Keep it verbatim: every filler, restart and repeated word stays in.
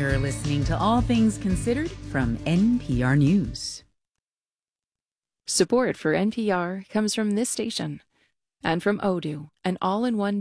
You're listening to All Things Considered from N P R News. Support for N P R comes from this station and from Odoo, an all-in-one